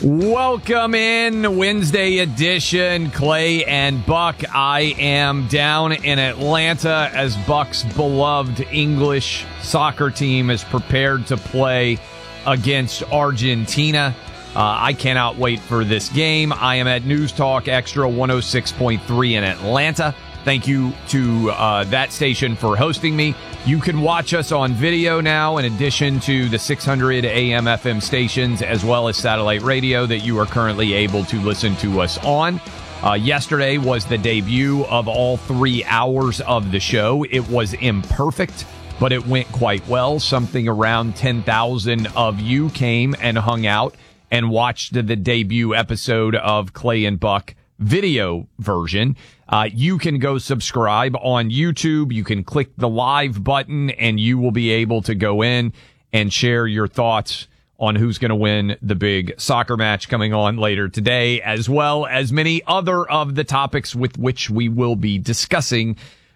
Welcome in, Wednesday edition, Clay and Buck. I am down in Atlanta as Buck's beloved English soccer team is prepared to play against Argentina. I cannot wait for this game. I am at News Talk Extra 106.3 in Atlanta. Thank you to that station for hosting me. You can watch us on video now, in addition to the 600 AM FM stations, as well as satellite radio that you are currently able to listen to us on. Yesterday was the debut of all 3 hours of the show. It was imperfect, but it went quite well. Something around 10,000 of you came and hung out and watched the debut episode of Clay and Buck video version. You can go subscribe on YouTube. You can click the live button and you will be able to go in and share your thoughts on who's going to win the big soccer match coming on later today, as well as many other of the topics with which we will be discussing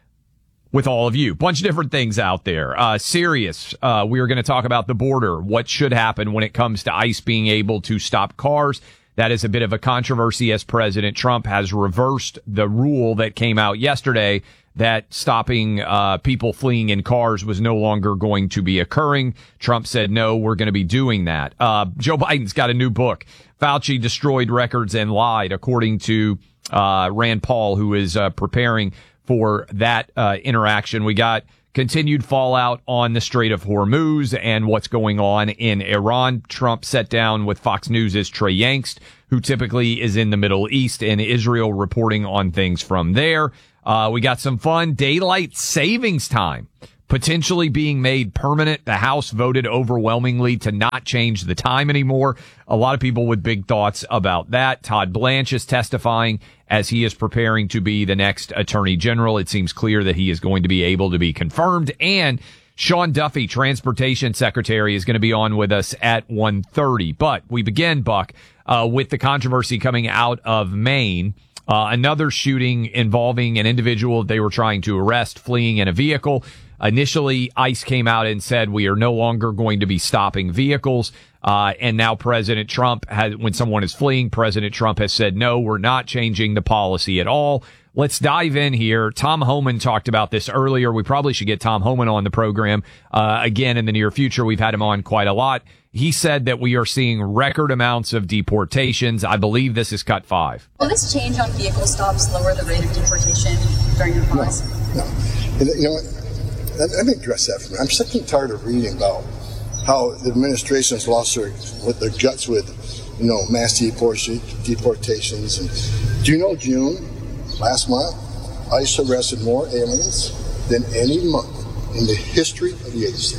with all of you. Bunch of different things out there. Serious. We are going to talk about the border, what should happen when it comes to ICE being able to stop cars. That is a bit of a controversy as President Trump has reversed the rule that came out yesterday that stopping people fleeing in cars was no longer going to be occurring. Trump said, no, we're going to be doing that. Joe Biden's got a new book. Fauci destroyed records and lied, according to Rand Paul, who is preparing for that interaction. We got continued fallout on the Strait of Hormuz and what's going on in Iran. Trump sat down with Fox News' Trey Yangst, who typically is in the Middle East and Israel, reporting on things from there. We got some fun. Daylight savings time potentially being made permanent. The House voted overwhelmingly to not change the time anymore. A lot of people with big thoughts about that. Todd Blanche is testifying as he is preparing to be the next Attorney General. It seems clear that he is going to be able to be confirmed. And Sean Duffy, Transportation Secretary, is going to be on with us at 1:30. But we begin, Buck, with the controversy coming out of Maine. Another shooting involving an individual they were trying to arrest fleeing in a vehicle. Initially, ICE came out and said we are no longer going to be stopping vehicles. And now President Trump when someone is fleeing, President Trump has said, no, we're not changing the policy at all. Let's dive in here. Tom Homan talked about this earlier. We probably should get Tom Homan on the program again in the near future. We've had him on quite a lot. He said that we are seeing record amounts of deportations. I believe this is cut 5. Will this change on vehicle stops lower the rate of deportation during your pause? No. You know what? Let me address that for me. I'm sick and tired of reading about how the administration's lost their guts with, mass deportations. And do you know June, last month, ICE arrested more aliens than any month in the history of the agency.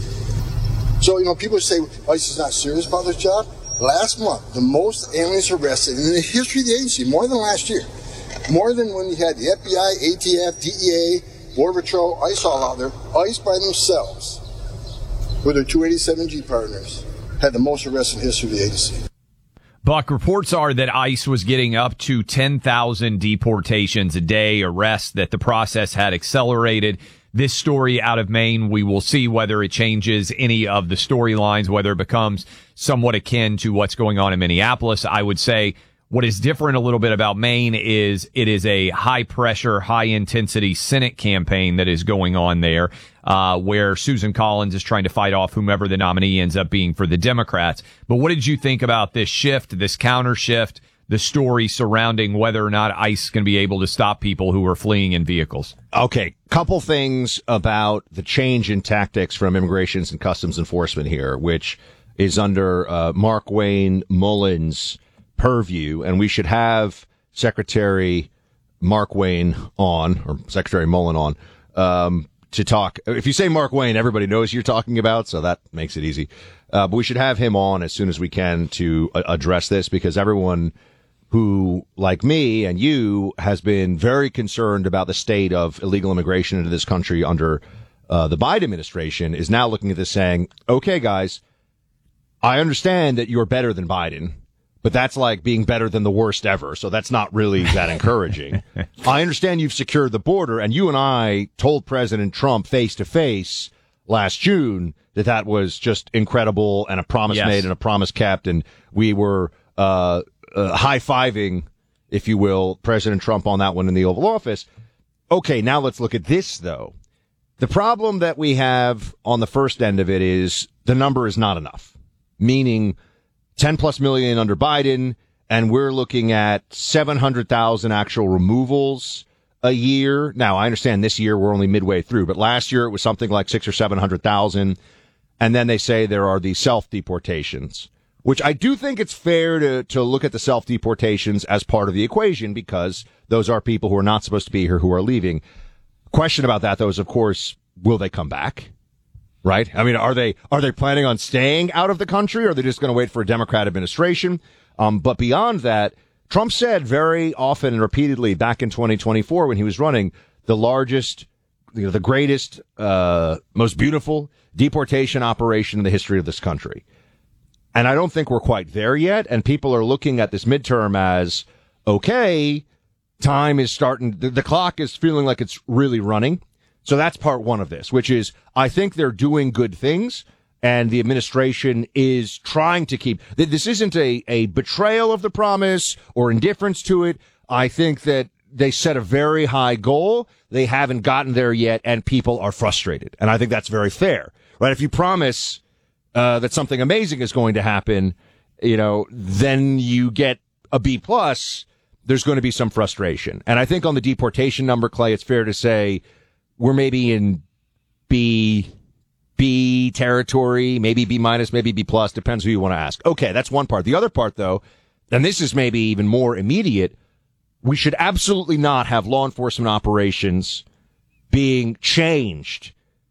So, people say ICE is not serious about their job. Last month, the most aliens arrested in the history of the agency, more than last year. More than when you had the FBI, ATF, DEA, Border Patrol, ICE all out there. ICE by themselves, with their 287G partners, had the most arrests in history of the agency. Buck, reports are that ICE was getting up to 10,000 deportations a day, arrests, that the process had accelerated. This story out of Maine, we will see whether it changes any of the storylines, whether it becomes somewhat akin to what's going on in Minneapolis. I would say what is different a little bit about Maine is it is a high-pressure, high-intensity Senate campaign that is going on there, where Susan Collins is trying to fight off whomever the nominee ends up being for the Democrats. But what did you think about this shift, this counter shift, the story surrounding whether or not ICE is going to be able to stop people who are fleeing in vehicles? Okay, couple things about the change in tactics from Immigration and Customs Enforcement here, which is under Markwayne Mullin's purview, and we should have Secretary Markwayne on, or Secretary Mullen on, to talk. If you say Markwayne, everybody knows you're talking about, so that makes it easy. But we should have him on as soon as we can to address this, because everyone who, like me and you, has been very concerned about the state of illegal immigration into this country under the Biden administration is now looking at this saying, okay, guys, I understand that you're better than Biden, but that's like being better than the worst ever. So that's not really that encouraging. I understand you've secured the border, and you and I told President Trump face to face last June that was just incredible and a promise made and a promise kept. And we were high-fiving, if you will, President Trump on that one in the Oval Office. Okay, now let's look at this, though. The problem that we have on the first end of it is the number is not enough, meaning 10 plus million under Biden, and we're looking at 700,000 actual removals a year. Now, I understand this year we're only midway through, but last year it was something like 600,000 or 700,000. And then they say there are these self-deportations, which I do think it's fair to look at the self-deportations as part of the equation because those are people who are not supposed to be here who are leaving. Question about that, though, is, of course, will they come back? Right? I mean, are they planning on staying out of the country, or are they just going to wait for a Democrat administration? But beyond that, Trump said very often and repeatedly back in 2024 when he was running the largest, the greatest, most beautiful deportation operation in the history of this country. And I don't think we're quite there yet. And people are looking at this midterm as, okay, time is starting. The clock is feeling like it's really running. So that's part one of this, which is I think they're doing good things. And the administration is trying to keep, this isn't a betrayal of the promise or indifference to it. I think that they set a very high goal. They haven't gotten there yet, and people are frustrated. And I think that's very fair, right? If you promise that something amazing is going to happen, then you get a B plus, there's going to be some frustration. And I think on the deportation number, Clay, it's fair to say we're maybe in B territory, maybe B minus, maybe B plus, depends who you want to ask. Okay, that's one part. The other part, though, and this is maybe even more immediate, we should absolutely not have law enforcement operations being changed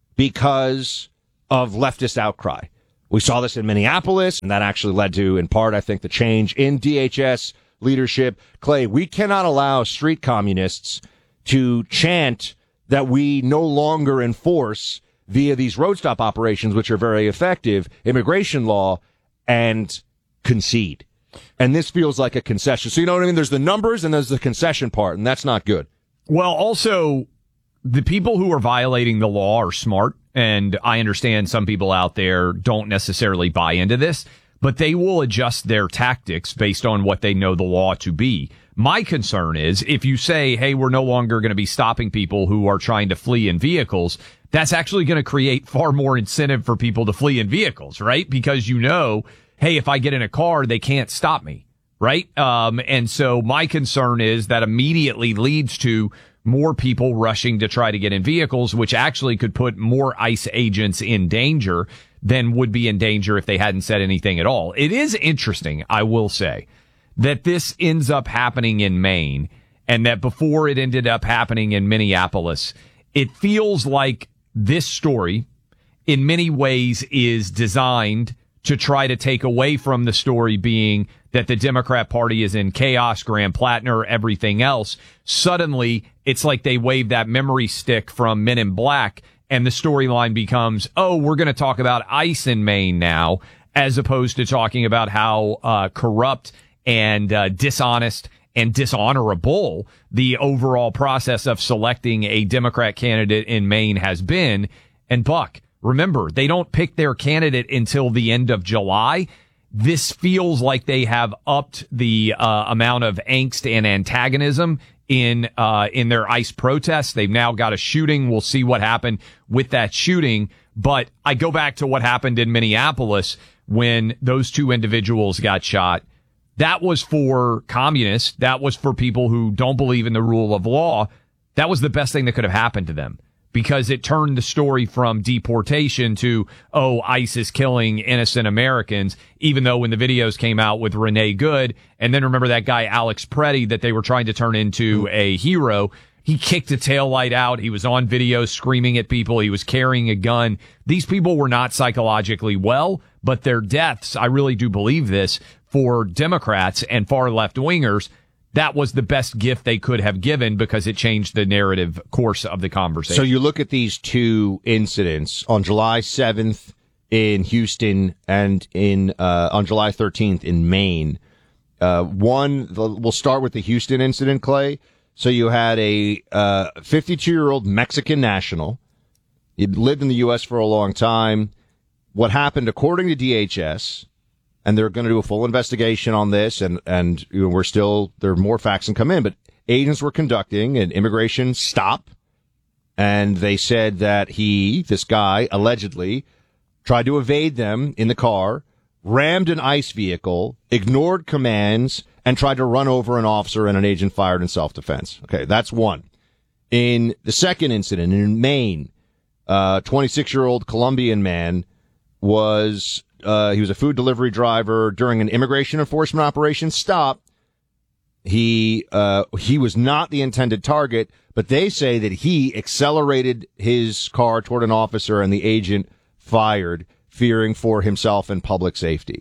because of leftist outcry. We saw this in Minneapolis, and that actually led to, in part, I think, the change in DHS leadership. Clay, we cannot allow street communists to chant that we no longer enforce via these road stop operations, which are very effective, immigration law, and concede. And this feels like a concession. So you know what I mean? There's the numbers and there's the concession part, and that's not good. Well, also, the people who are violating the law are smart, and I understand some people out there don't necessarily buy into this, but they will adjust their tactics based on what they know the law to be. My concern is if you say, hey, we're no longer going to be stopping people who are trying to flee in vehicles, that's actually going to create far more incentive for people to flee in vehicles, right? Because hey, if I get in a car, they can't stop me, right? And so my concern is that immediately leads to more people rushing to try to get in vehicles, which actually could put more ICE agents in danger than would be in danger if they hadn't said anything at all. It is interesting, I will say, that this ends up happening in Maine and that before it ended up happening in Minneapolis. It feels like this story in many ways is designed to try to take away from the story being that the Democrat Party is in chaos, Graham Plattner, everything else. Suddenly, it's like they wave that memory stick from Men in Black, and the storyline becomes, oh, we're going to talk about ICE in Maine now, as opposed to talking about how corrupt and dishonest and dishonorable the overall process of selecting a Democrat candidate in Maine has been. And Buck, remember, they don't pick their candidate until the end of July. This feels like they have upped the amount of angst and antagonism in their ICE protests. They've now got a shooting. We'll see what happened with that shooting. But I go back to what happened in Minneapolis when those two individuals got shot. That was for communists. That was for people who don't believe in the rule of law. That was the best thing that could have happened to them, because it turned the story from deportation to, oh, ICE is killing innocent Americans, even though when the videos came out with Renee Good, and then remember that guy Alex Preddy that they were trying to turn into a hero, he kicked a taillight out. He was on video screaming at people. He was carrying a gun. These people were not psychologically well, but their deaths, I really do believe this, for Democrats and far left wingers, that was the best gift they could have given because it changed the narrative course of the conversation. So you look at these two incidents on July 7th in Houston and on July 13th in Maine. We'll start with the Houston incident, Clay. So you had a 52-year-old Mexican national. He'd lived in the U.S. for a long time. What happened, according to DHS, and they're going to do a full investigation on this, and there are more facts can come in, but agents were conducting an immigration stop, and they said that this guy, allegedly tried to evade them in the car, rammed an ICE vehicle, ignored commands, and tried to run over an officer, and an agent fired in self-defense. Okay, that's one. In the second incident in Maine, 26-year-old Colombian man he was a food delivery driver during an immigration enforcement operation stop. He was not the intended target, but they say that he accelerated his car toward an officer and the agent fired, fearing for himself and public safety.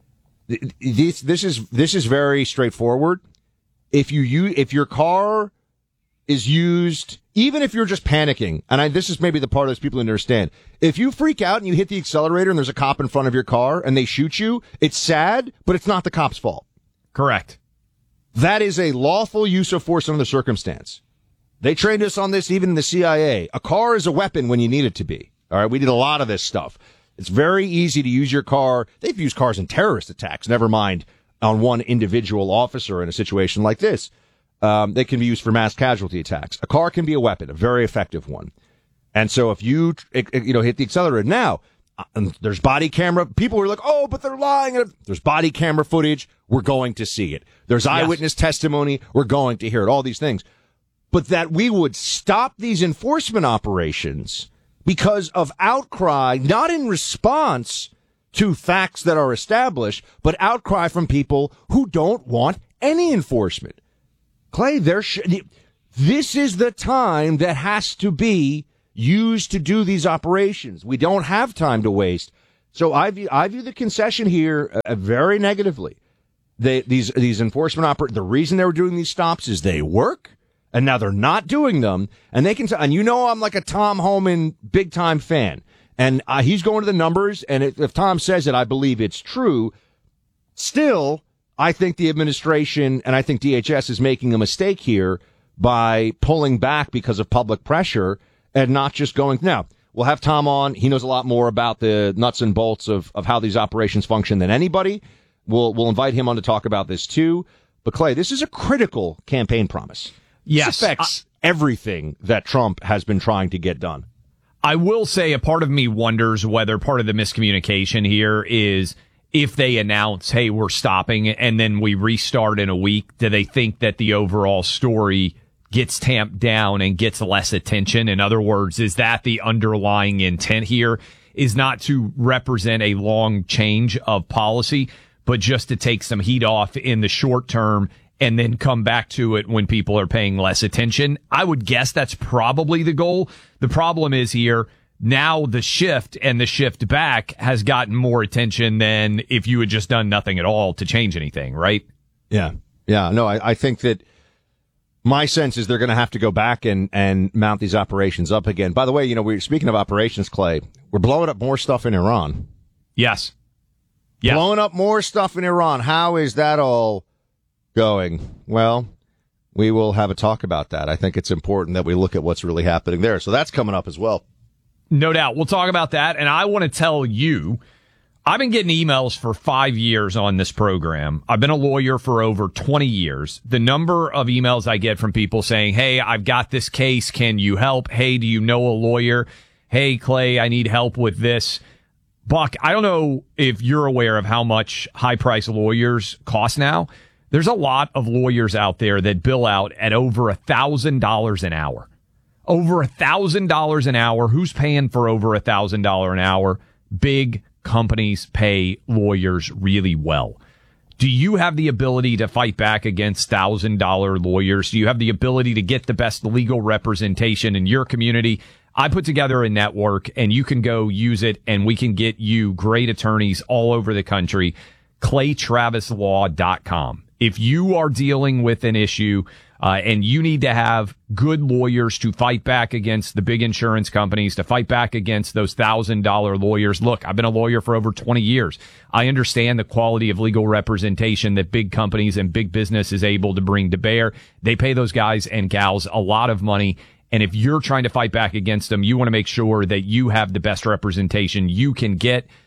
This is very straightforward. If your car is used, even if you're just panicking, and this is maybe the part of those people who understand, if you freak out and you hit the accelerator and there's a cop in front of your car and they shoot you, it's sad, but it's not the cop's fault. Correct. That is a lawful use of force under the circumstance. They trained us on this even in the CIA. A car is a weapon when you need it to be. All right, we did a lot of this stuff. It's very easy to use your car. They've used cars in terrorist attacks, never mind on one individual officer in a situation like this. They can be used for mass casualty attacks. A car can be a weapon, a very effective one. And so if you hit the accelerator now, there's body camera. People are like, oh, but they're lying. There's body camera footage. We're going to see it. There's eyewitness testimony. We're going to hear it. All these things. But that we would stop these enforcement operations because of outcry, not in response to facts that are established, but outcry from people who don't want any enforcement. Clay, this is the time that has to be used to do these operations. We don't have time to waste. So I view the concession here very negatively. These enforcement the reason they were doing these stops is they work, and now they're not doing them, and they can. And I'm like a Tom Homan big time fan, and he's going to the numbers. And if Tom says it, I believe it's true. Still, I think the administration and I think DHS is making a mistake here by pulling back because of public pressure and not just going. Now, we'll have Tom on. He knows a lot more about the nuts and bolts of how these operations function than anybody. We'll invite him on to talk about this too. But Clay, this is a critical campaign promise. Yes. This affects everything that Trump has been trying to get done. I will say a part of me wonders whether part of the miscommunication here is if they announce, hey, we're stopping, and then we restart in a week, do they think that the overall story gets tamped down and gets less attention? In other words, is that the underlying intent here, is not to represent a long change of policy, but just to take some heat off in the short term and then come back to it when people are paying less attention? I would guess that's probably the goal. The problem is here, now the shift and the shift back has gotten more attention than if you had just done nothing at all to change anything, right? Yeah. Yeah. No, I think that my sense is they're going to have to go back and mount these operations up again. By the way, we're speaking of operations, Clay, we're blowing up more stuff in Iran. Yes. Blowing up more stuff in Iran. How is that all going? Well, we will have a talk about that. I think it's important that we look at what's really happening there. So that's coming up as well. No doubt. We'll talk about that. And I want to tell you, I've been getting emails for 5 years on this program. I've been a lawyer for over 20 years. The number of emails I get from people saying, hey, I've got this case. Can you help? Hey, do you know a lawyer? Hey, Clay, I need help with this. Buck, I don't know if you're aware of how much high-priced lawyers cost now. There's a lot of lawyers out there that bill out at over $1,000 an hour. Over $1,000 an hour. Who's paying for over $1,000 an hour? Big companies pay lawyers really well. Do you have the ability to fight back against $1,000 lawyers? Do you have the ability to get the best legal representation in your community? I put together a network, and you can go use it, and we can get you great attorneys all over the country. ClayTravisLaw.com. If you are dealing with an issue and you need to have good lawyers to fight back against the big insurance companies, to fight back against those $1,000 lawyers. Look, I've been a lawyer for over 20 years. I understand the quality of legal representation that big companies and big business is able to bring to bear. They pay those guys and gals a lot of money. And if you're trying to fight back against them, you want to make sure that you have the best representation you can get.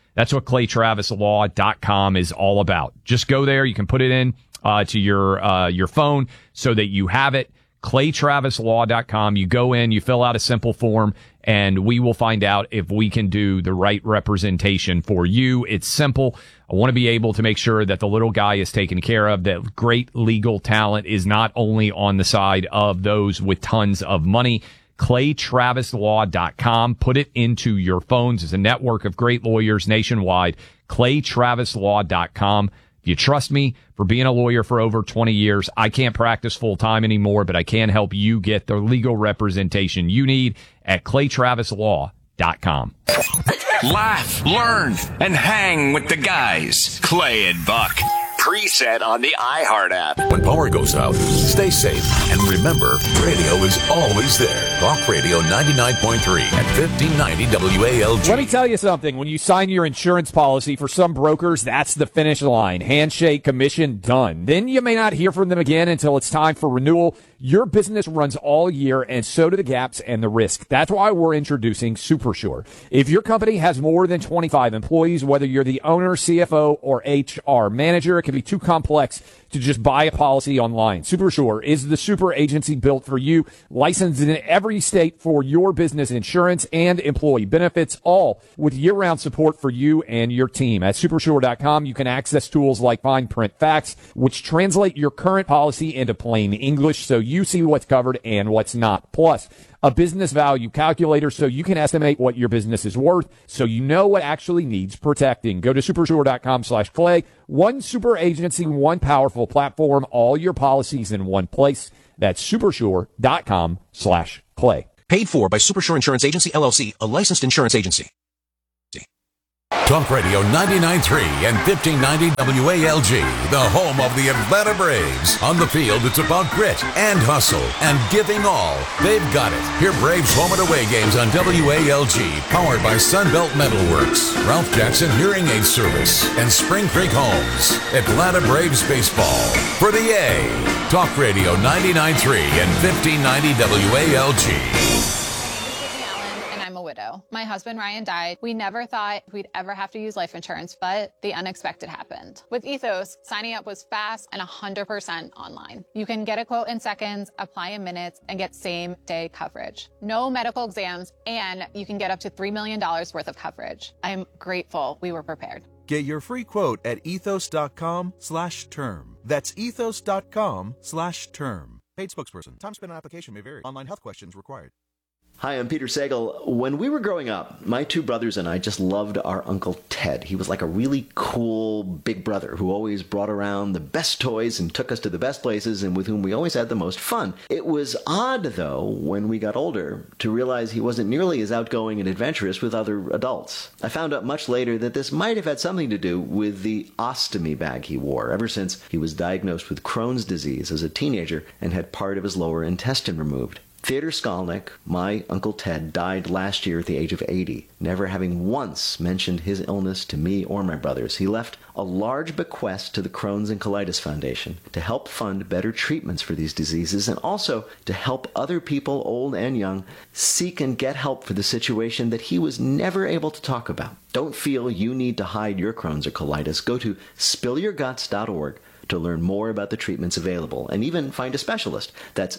That's what ClayTravisLaw.com is all about. Just go there. You can put it in to your phone so that you have it. ClayTravisLaw.com. You go in, you fill out a simple form, and we will find out if we can do the right representation for you. It's simple. I want to be able to make sure that the little guy is taken care of, that great legal talent is not only on the side of those with tons of money. ClayTravisLaw.com. Put it into your phones. It's a network of great lawyers nationwide. ClayTravisLaw.com. If you trust me for being a lawyer for over 20 years, I can't practice full time anymore, but I can help you get the legal representation you need at ClayTravisLaw.com. Laugh, learn, and hang with the guys. Clay and Buck. Preset on the iHeart app. When power goes out, stay safe. And remember, radio is always there. Talk Radio 99.3 at 1590 WALG. Let me tell you something. When you sign your insurance policy, for some brokers, that's the finish line. Handshake, commission, done. Then you may not hear from them again until it's time for renewal. Your business runs all year, and so do the gaps and the risk. That's why we're introducing SuperSure. If your company has more than 25 employees, whether you're the owner, CFO, or HR manager, it can be too complex to just buy a policy online. SuperSure is the super agency built for you, licensed in every state for your business insurance and employee benefits, all with year-round support for you and your team. At supersure.com, you can access tools like fine print facts, which translate your current policy into plain English so you see what's covered and what's not. Plus, a business value calculator so you can estimate what your business is worth so you know what actually needs protecting. Go to supersure.com/Clay. One super agency, one powerful platform, all your policies in one place. That's supersure.com/Clay. Paid for by Supersure Insurance Agency, LLC, a licensed insurance agency. Talk Radio 99.3 and 1590 WALG, the home of the Atlanta Braves. On the field, it's about grit and hustle and giving all. They've got it. Hear Braves home and away games on WALG, powered by Sunbelt Metalworks, Ralph Jackson Hearing Aid Service, and Spring Creek Homes. Atlanta Braves baseball for the A. Talk Radio 99.3 and 1590 WALG. Widow. My husband Ryan died. We never thought we'd ever have to use life insurance, but the unexpected happened. With Ethos, signing up was fast and 100% online. You can get a quote in seconds, apply in minutes, and get same-day coverage. No medical exams, and you can get up to $3 million worth of coverage. I'm grateful we were prepared. Get your free quote at ethos.com/term. That's ethos.com/term. Paid spokesperson. Time spent on application may vary. Online health questions required. Hi, I'm Peter Sagal. When we were growing up, my two brothers and I just loved our Uncle Ted. He was like a really cool big brother who always brought around the best toys and took us to the best places and with whom we always had the most fun. It was odd, though, when we got older, to realize he wasn't nearly as outgoing and adventurous with other adults. I found out much later that this might have had something to do with the ostomy bag he wore ever since he was diagnosed with Crohn's disease as a teenager and had part of his lower intestine removed. Theodor Skolnick, my Uncle Ted, died last year at the age of 80, never having once mentioned his illness to me or my brothers. He left a large bequest to the Crohn's and Colitis Foundation to help fund better treatments for these diseases and also to help other people, old and young, seek and get help for the situation that he was never able to talk about. Don't feel you need to hide your Crohn's or colitis. Go to spillyourguts.org to learn more about the treatments available and even find a specialist. That's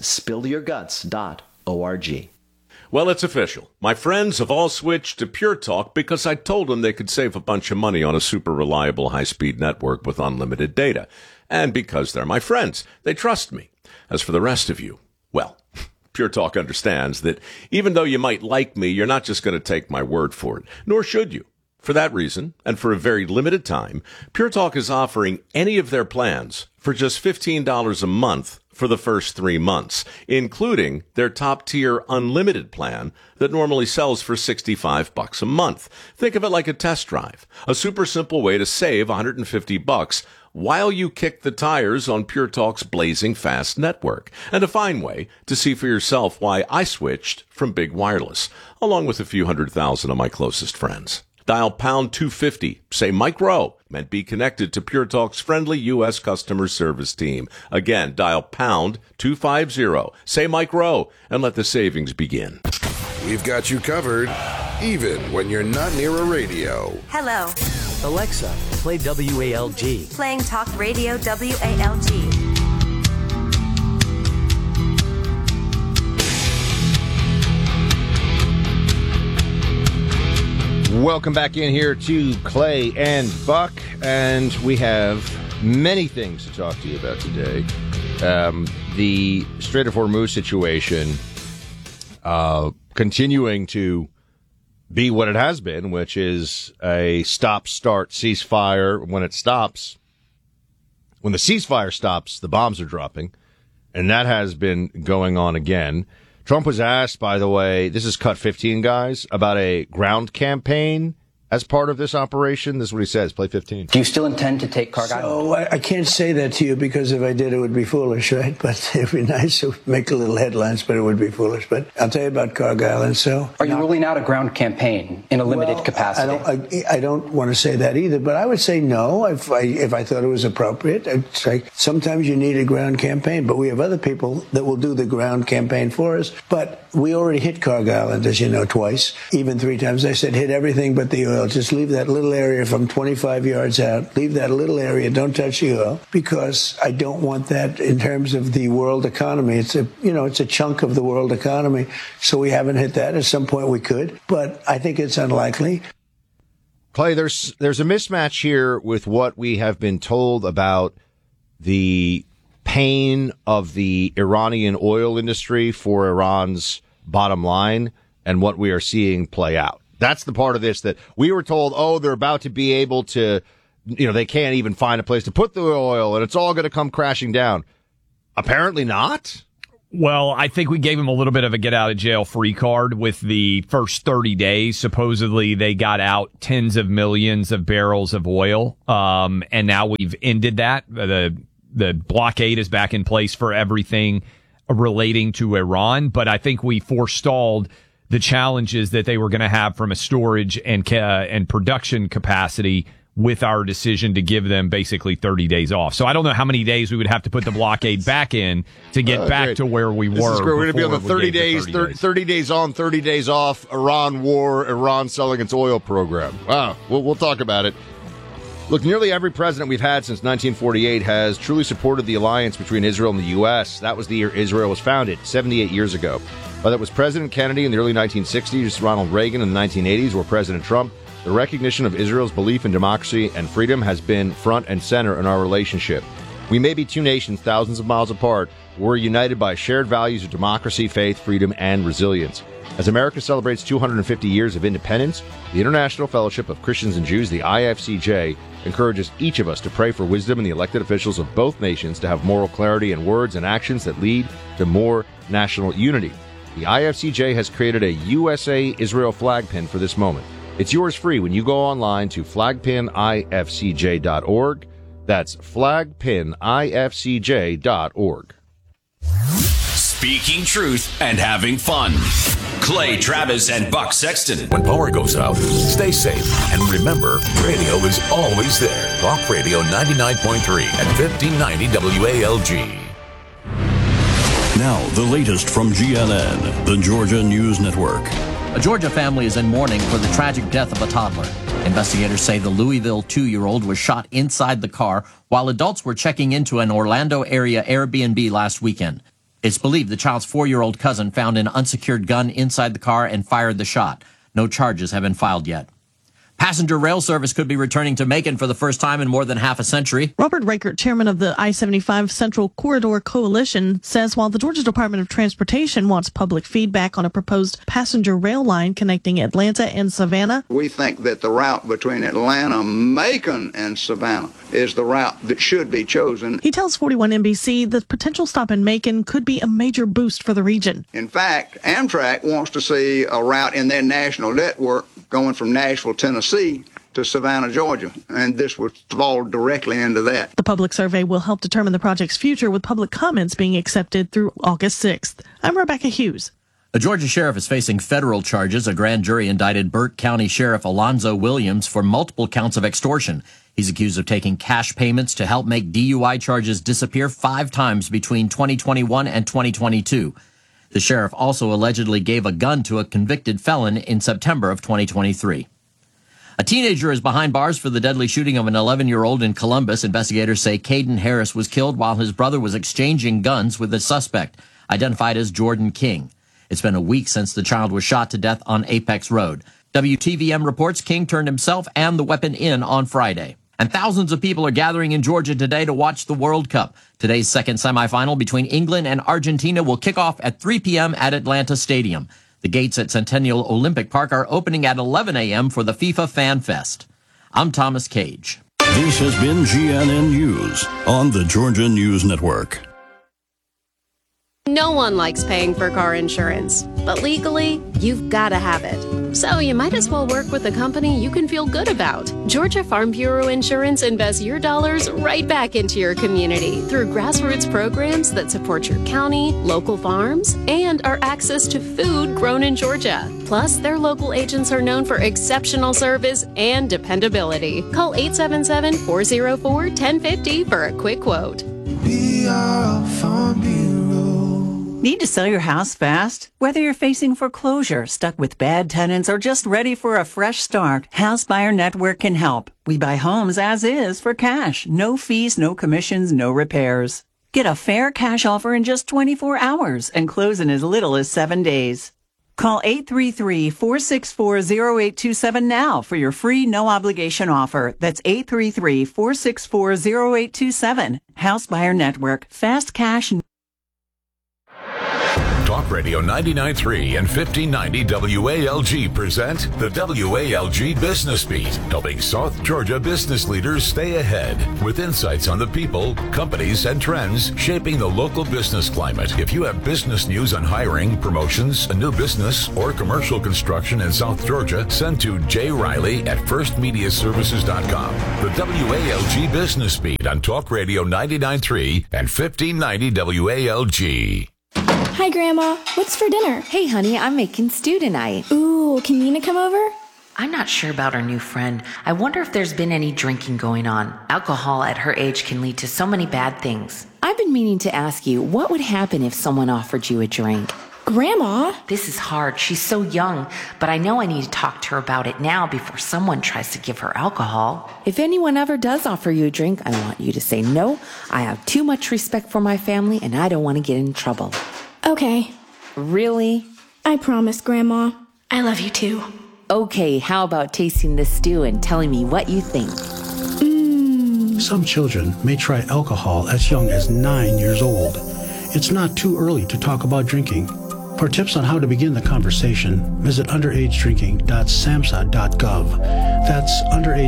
spillyourguts.org. Well, it's official. My friends have all switched to Pure Talk because I told them they could save a bunch of money on a super reliable high-speed network with unlimited data. And because they're my friends, they trust me. As for the rest of you, well, Pure Talk understands that even though you might like me, you're not just going to take my word for it, nor should you. For that reason, and for a very limited time, Pure Talk is offering any of their plans for just $15 a month for the first 3 months, including their top-tier unlimited plan that normally sells for $65 a month. Think of it like a test drive, a super simple way to save $150 while you kick the tires on Pure Talk's blazing fast network, and a fine way to see for yourself why I switched from big wireless, along with a few 100,000 of my closest friends. Dial pound 250, say Mike Rowe, and be connected to Pure Talk's friendly U.S. customer service team. Again, dial pound 250, say Mike Rowe, and let the savings begin. We've got you covered. even when you're not near a radio. Hello. Alexa, play WALG. Playing Talk Radio WALG. Welcome back in here to Clay and Buck, and we have many things to talk to you about today. The Strait of Hormuz situation continuing to be what it has been, which is a stop-start ceasefire. When it stops, when the ceasefire stops, the bombs are dropping, and that has been going on again. Trump was asked, by the way, this is Cut 15, guys, about a ground campaign as part of this operation. This is what he says. Play 15. Do you still intend to take Kharkov? So I can't say that to you because if I did, it would be foolish, right? But it'd be nice to make a little headlines, but it would be foolish. But I'll tell you about Cargill. And so, are you ruling out a ground campaign in a limited capacity? I don't want to say that either, but I would say no if I thought it was appropriate. I'd say sometimes you need a ground campaign, but we have other people that will do the ground campaign for us. But we already hit Cargill, as you know, twice, even 3 times. I said hit everything but the oil. Just leave that little area from 25 yards out. Leave that little area. Don't touch the oil, because I don't want that in terms of the world economy. It's a chunk of the world economy. So we haven't hit that. At some point we could, but I think it's unlikely. Clay, there's a mismatch here with what we have been told about the pain of the Iranian oil industry for Iran's bottom line and what we are seeing play out. That's the part of this that we were told, they're about to be able to, they can't even find a place to put the oil and it's all going to come crashing down. Apparently not. Well, I think we gave him a little bit of a get-out-of-jail-free card with the first 30 days. Supposedly, they got out tens of millions of barrels of oil, and now we've ended that. The blockade is back in place for everything relating to Iran, but I think we forestalled the challenges that they were going to have from a storage and production capacity with our decision to give them basically 30 days off. So I don't know how many days we would have to put the blockade back in to get back to where we were. We're going to be on the 30 days on, 30 days off, Iran war, Iran selling its oil program. Wow. We'll talk about it. Look, nearly every president we've had since 1948 has truly supported the alliance between Israel and the U.S. That was the year Israel was founded, 78 years ago. Whether it was President Kennedy in the early 1960s, Ronald Reagan in the 1980s, or President Trump, the recognition of Israel's belief in democracy and freedom has been front and center in our relationship. We may be two nations thousands of miles apart, but we're united by shared values of democracy, faith, freedom, and resilience. As America celebrates 250 years of independence, the International Fellowship of Christians and Jews, the IFCJ, encourages each of us to pray for wisdom in the elected officials of both nations to have moral clarity in words and actions that lead to more national unity. The IFCJ has created a USA-Israel flag pin for this moment. It's yours free when you go online to flagpinifcj.org. That's flagpinifcj.org. Speaking truth and having fun. Clay Travis and Buck Sexton. When power goes out, stay safe. And remember, radio is always there. Talk Radio 99.3 and 1590 WALG. Now, the latest from GNN, the Georgia News Network. A Georgia family is in mourning for the tragic death of a toddler. Investigators say the Louisville 2-year-old was shot inside the car while adults were checking into an Orlando area Airbnb last weekend. It's believed the child's 4-year-old cousin found an unsecured gun inside the car and fired the shot. No charges have been filed yet. Passenger rail service could be returning to Macon for the first time in more than half a century. Robert Reichert, chairman of the I-75 Central Corridor Coalition, says while the Georgia Department of Transportation wants public feedback on a proposed passenger rail line connecting Atlanta and Savannah, we think that the route between Atlanta, Macon, and Savannah is the route that should be chosen. He tells 41 NBC the potential stop in Macon could be a major boost for the region. In fact, Amtrak wants to see a route in their national network going from Nashville, Tennessee to Savannah, Georgia, and this would fall directly into that. The public survey will help determine the project's future, with public comments being accepted through August 6th. I'm Rebecca Hughes. A Georgia sheriff is facing federal charges. A grand jury indicted Burt County Sheriff Alonzo Williams for multiple counts of extortion. He's accused of taking cash payments to help make DUI charges disappear 5 times between 2021 and 2022. The sheriff also allegedly gave a gun to a convicted felon in September of 2023. A teenager is behind bars for the deadly shooting of an 11-year-old in Columbus. Investigators say Caden Harris was killed while his brother was exchanging guns with a suspect, identified as Jordan King. It's been a week since the child was shot to death on Apex Road. WTVM reports King turned himself and the weapon in on Friday. And thousands of people are gathering in Georgia today to watch the World Cup. Today's second semifinal between England and Argentina will kick off at 3 p.m. at Atlanta Stadium. The gates at Centennial Olympic Park are opening at 11 a.m. for the FIFA Fan Fest. I'm Thomas Cage. This has been GNN News on the Georgia News Network. No one likes paying for car insurance, but legally, you've got to have it. So you might as well work with a company you can feel good about. Georgia Farm Bureau Insurance invests your dollars right back into your community through grassroots programs that support your county, local farms, and our access to food grown in Georgia. Plus, their local agents are known for exceptional service and dependability. Call 877-404-1050 for a quick quote. We are Farm Bureau. Need to sell your house fast? Whether you're facing foreclosure, stuck with bad tenants, or just ready for a fresh start, House Buyer Network can help. We buy homes as is for cash. No fees, no commissions, no repairs. Get a fair cash offer in just 24 hours and close in as little as 7 days. Call 833-464-0827 now for your free no-obligation offer. That's 833-464-0827. House Buyer Network. Fast cash. Talk Radio 99.3 and 1590 WALG present the WALG Business Beat, helping South Georgia business leaders stay ahead with insights on the people, companies, and trends shaping the local business climate. If you have business news on hiring, promotions, a new business, or commercial construction in South Georgia, send to Jay Riley at firstmediaservices.com. The WALG Business Beat on Talk Radio 99.3 and 1590 WALG. Hi, Grandma. What's for dinner? Hey, honey, I'm making stew tonight. Ooh, can Nina come over? I'm not sure about our new friend. I wonder if there's been any drinking going on. Alcohol at her age can lead to so many bad things. I've been meaning to ask you, what would happen if someone offered you a drink? Grandma? This is hard. She's so young, but I know I need to talk to her about it now before someone tries to give her alcohol. If anyone ever does offer you a drink, I want you to say no. I have too much respect for my family, and I don't want to get in trouble. Okay. Really? I promise, Grandma. I love you too. Okay, how about tasting this stew and telling me what you think? Some children may try alcohol as young as 9 years old. It's not too early to talk about drinking. For tips on how to begin the conversation, visit underagedrinking.samhsa.gov. That's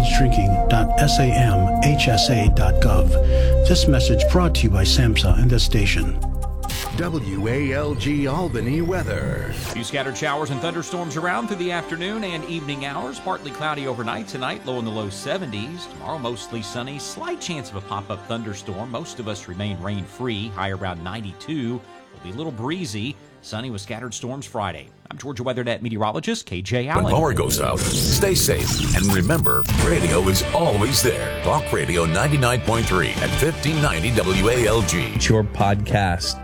underagedrinking.samhsa.gov. This message brought to you by SAMHSA and this station. WALG Albany weather. A few scattered showers and thunderstorms around through the afternoon and evening hours. Partly cloudy overnight tonight, low in the low 70s. Tomorrow, mostly sunny. Slight chance of a pop-up thunderstorm. Most of us remain rain-free. High around 92. It'll be a little breezy. Sunny with scattered storms Friday. I'm Georgia WeatherNet meteorologist KJ Allen. When power goes out, stay safe. And remember, radio is always there. Talk Radio 99.3 at 1590 WALG. It's your podcast.